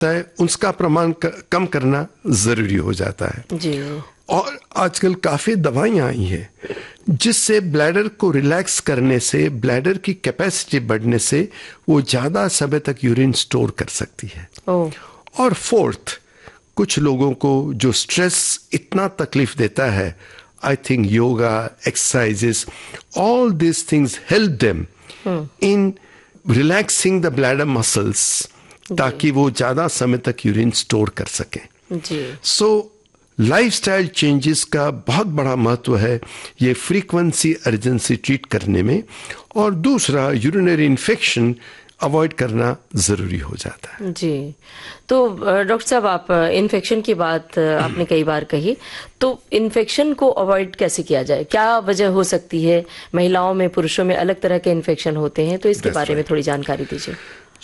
है उसका प्रमाण कम करना जरूरी हो जाता है जी। और आजकल काफी दवाइयां आई हैं जिससे ब्लैडर को रिलैक्स करने से ब्लैडर की कैपेसिटी बढ़ने से वो ज्यादा समय तक यूरिन स्टोर कर सकती है। और फोर्थ, कुछ लोगों को जो स्ट्रेस इतना तकलीफ देता है, I think yoga, exercises, all this things help them in relaxing the bladder muscles, ताकि वो ज्यादा समय तक यूरिन स्टोर कर सकें। सो लाइफस्टाइल चेंजेस का बहुत बड़ा महत्व है ये फ्रीक्वेंसी अर्जेंसी ट्रीट करने में। और दूसरा, यूरिनरी इन्फेक्शन अवॉइड करना जरूरी हो जाता है। जी। तो डॉक्टर साहब, आप इन्फेक्शन की बात आपने कई बार कही, तो इन्फेक्शन को अवॉइड कैसे किया जाए? क्या वजह हो सकती है? महिलाओं में, पुरुषों में अलग तरह के इन्फेक्शन होते हैं, तो इसके बारे में थोड़ी जानकारी दीजिए।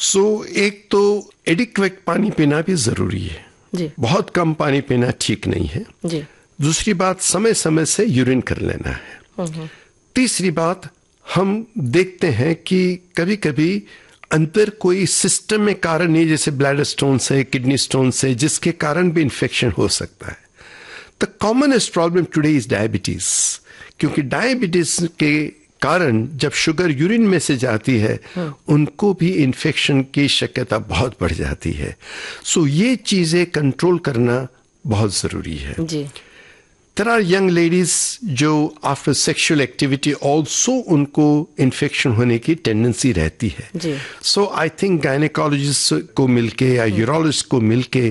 एक तो एडिक्वेट पानी पीना भी जरूरी है जी। बहुत कम पानी पीना ठीक नहीं है जी। दूसरी बात, समय समय से यूरिन कर लेना है। तीसरी बात, हम देखते हैं कि कभी कभी अंदर कोई सिस्टम में कारण नहीं, जैसे ब्लैडर स्टोन से, किडनी स्टोन से, जिसके कारण भी इन्फेक्शन हो सकता है। The commonest problem today is diabetes, क्योंकि डायबिटीज के कारण जब शुगर यूरिन में से जाती है उनको भी इन्फेक्शन की शक्यता बहुत बढ़ जाती है। सो ये चीजें कंट्रोल करना बहुत जरूरी है। जी। There are young ladies जो आफ्टर सेक्सुअल एक्टिविटी ऑल्सो उनको इन्फेक्शन होने की टेंडेंसी रहती है। सो आई थिंक गायनेकोलॉजिस्ट को मिलके या यूरोलॉजिस्ट को मिलके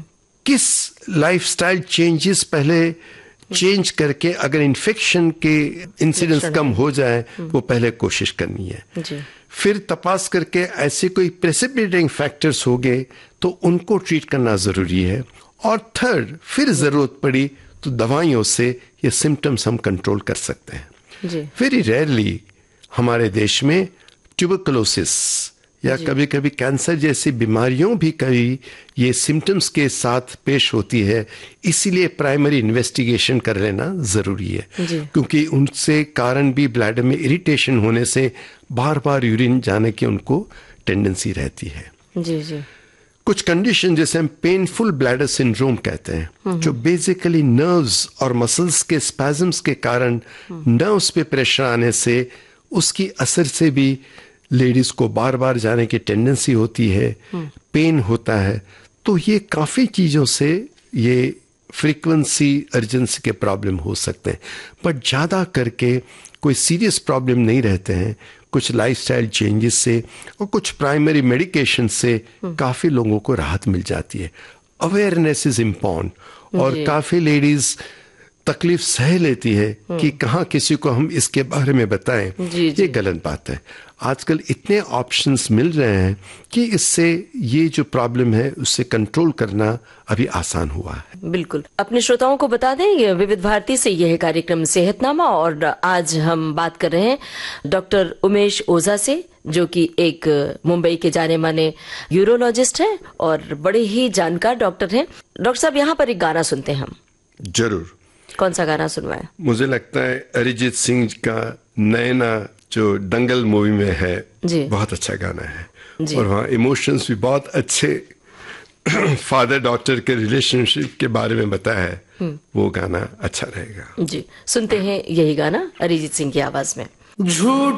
किस लाइफस्टाइल चेंजेस पहले चेंज करके अगर इन्फेक्शन के इंसिडेंस कम हो जाए वो पहले कोशिश करनी है। फिर तपास करके ऐसे कोई प्रेसिपिटेटिंग फैक्टर्स हो गए तो उनको ट्रीट करना जरूरी है। और थर्ड, फिर जरूरत पड़ी तो दवाइयों से ये सिम्टम्स हम कंट्रोल कर सकते हैं। वेरी रेयरली हमारे देश में ट्यूबरकुलोसिस या कभी कभी कैंसर जैसी बीमारियों भी कभी ये सिम्टम्स के साथ पेश होती है, इसीलिए प्राइमरी इन्वेस्टिगेशन कर लेना जरूरी है, क्योंकि उनसे कारण भी ब्लैडर में इरिटेशन होने से बार बार यूरिन जाने की उनको टेंडेंसी रहती है। जी। कुछ कंडीशन जैसे हम पेनफुल ब्लैडर सिंड्रोम कहते हैं, जो बेसिकली नर्व्स और मसल्स के स्पैज़म्स के कारण नर्व्स पे प्रेशर आने से उसकी असर से भी लेडीज को बार बार जाने की टेंडेंसी होती है, पेन होता है। तो ये काफी चीजों से ये फ्रीक्वेंसी अर्जेंसी के प्रॉब्लम हो सकते हैं, बट ज्यादा करके कोई सीरियस प्रॉब्लम नहीं रहते हैं। कुछ लाइफस्टाइल चेंजेस से और कुछ प्राइमरी मेडिकेशन से काफी लोगों को राहत मिल जाती है। अवेयरनेस इज इम्पॉर्टेंट और काफी लेडीज तकलीफ सह लेती है कि कहाँ किसी को हम इसके बारे में बताएं। ये गलत बात है। आजकल इतने ऑप्शंस मिल रहे हैं कि इससे ये जो प्रॉब्लम है उससे कंट्रोल करना अभी आसान हुआ है। बिल्कुल। अपने श्रोताओं को बता दें, विविध भारती से यह कार्यक्रम सेहतनामा, और आज हम बात कर रहे हैं डॉक्टर उमेश ओझा से, जो कि एक मुंबई के जाने माने यूरोलॉजिस्ट हैं और बड़े ही जानकार डॉक्टर हैं। डॉक्टर साहब, यहाँ पर एक गाना सुनते हैं हम। जरूर। कौन सा गाना सुनवाएं? मुझे लगता है अरिजीत सिंह का नैना जो दंगल मूवी में है, बहुत अच्छा गाना है और वहाँ इमोशंस भी बहुत अच्छे फादर डॉटर के रिलेशनशिप के बारे में बताया है। वो गाना अच्छा रहेगा। जी, सुनते हैं यही गाना अरिजीत सिंह की आवाज में। झूठ